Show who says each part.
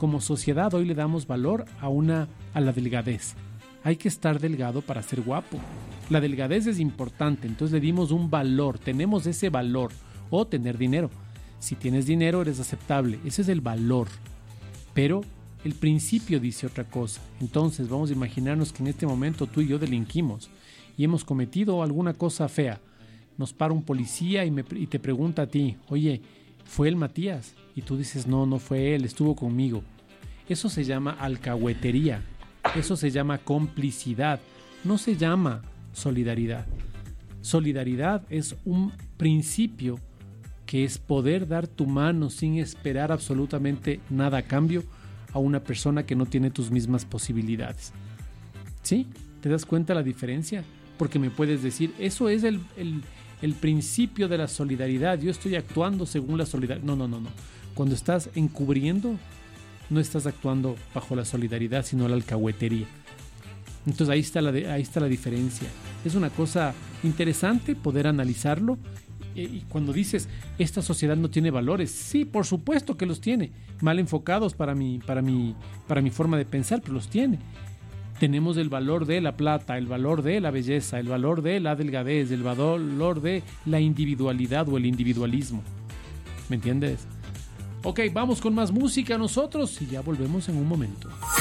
Speaker 1: como sociedad hoy le damos valor a la delgadez. Hay que estar delgado para ser guapo. La delgadez es importante, entonces le dimos un valor, tenemos ese valor. O tener dinero. Si tienes dinero eres aceptable, ese es el valor. Pero el principio dice otra cosa. Entonces vamos a imaginarnos que en este momento tú y yo delinquimos y hemos cometido alguna cosa fea. Nos para un policía y te pregunta a ti, oye, ¿fue el Matías? Y tú dices, no, no fue él, estuvo conmigo. Eso se llama alcahuetería, eso se llama complicidad, no se llama solidaridad. Solidaridad es un principio que es poder dar tu mano sin esperar absolutamente nada a cambio a una persona que no tiene tus mismas posibilidades. ¿Sí? ¿Te das cuenta la diferencia? Porque me puedes decir, eso es el principio de la solidaridad, yo estoy actuando según la solidaridad. No. Cuando estás encubriendo, no estás actuando bajo la solidaridad, sino la alcahuetería. Entonces ahí está la diferencia. Es una cosa interesante poder analizarlo. Y cuando dices, esta sociedad no tiene valores, sí, por supuesto que los tiene, mal enfocados para mi forma de pensar, pero los tiene. Tenemos el valor de la plata, el valor de la belleza, el valor de la delgadez, el valor de la individualidad o el individualismo. ¿Me entiendes? Ok, vamos con más música nosotros y ya volvemos en un momento.